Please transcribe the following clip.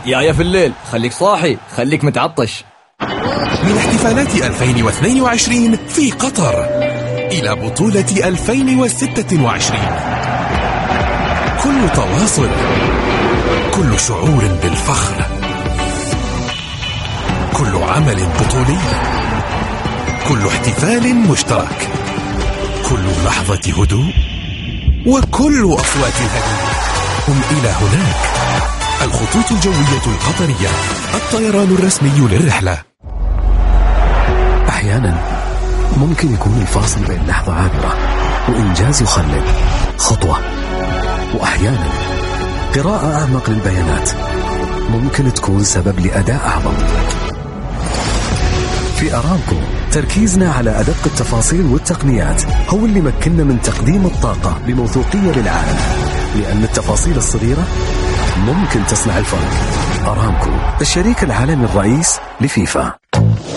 يا في الليل، خليك صاحي، خليك متعطش. من احتفالات 2022 في قطر إلى بطولة 2026، كل تواصل، كل شعور بالفخر، كل عمل بطولي، كل احتفال مشترك، كل لحظة هدوء، وكل أصوات الهدية. هم إلى هناك. الخطوط الجوية القطرية، الطيران الرسمي للرحلة. أحيانا ممكن يكون الفاصل بين لحظة عابرة وإنجاز يخلد خطوة، وأحيانا قراءة أعمق للبيانات ممكن تكون سبب لأداء أعظم. في أرامكو تركيزنا على أدق التفاصيل والتقنيات هو اللي مكننا من تقديم الطاقة بموثوقية للعالم، لأن التفاصيل الصغيرة ممكن تصنع الفرق. أرامكو، الشريك العالمي الرئيس لفيفا.